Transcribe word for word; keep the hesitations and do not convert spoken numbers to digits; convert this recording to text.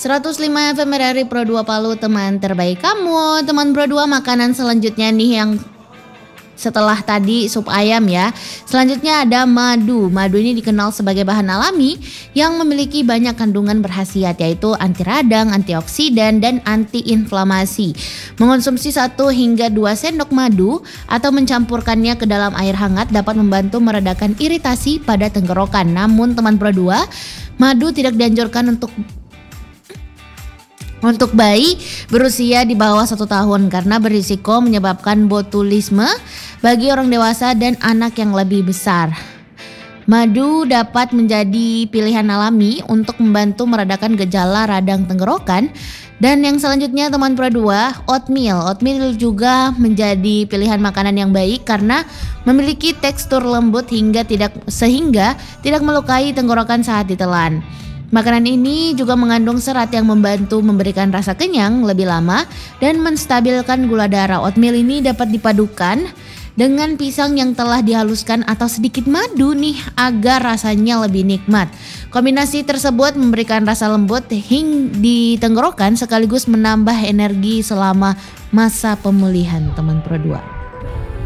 seratus lima F M R R I Pro dua Palu, teman terbaik kamu. Teman Pro dua, makanan selanjutnya nih yang setelah tadi sup ayam ya. Selanjutnya ada madu. Madu ini dikenal sebagai bahan alami yang memiliki banyak kandungan berkhasiat, yaitu anti radang, antioksidan, dan antiinflamasi. Mengonsumsi satu hingga dua sendok madu atau mencampurkannya ke dalam air hangat dapat membantu meredakan iritasi pada tenggorokan. Namun teman Pro dua, madu tidak dianjurkan untuk Untuk bayi berusia di bawah satu tahun karena berisiko menyebabkan botulisme bagi orang dewasa dan anak yang lebih besar. Madu dapat menjadi pilihan alami untuk membantu meredakan gejala radang tenggorokan. Dan yang selanjutnya teman Pro dua, oatmeal. Oatmeal juga menjadi pilihan makanan yang baik karena memiliki tekstur lembut hingga tidak sehingga tidak melukai tenggorokan saat ditelan. Makanan ini juga mengandung serat yang membantu memberikan rasa kenyang lebih lama dan menstabilkan gula darah. Oatmeal ini dapat dipadukan dengan pisang yang telah dihaluskan atau sedikit madu nih agar rasanya lebih nikmat. Kombinasi tersebut memberikan rasa lembut hingga di tenggorokan sekaligus menambah energi selama masa pemulihan teman Pro dua.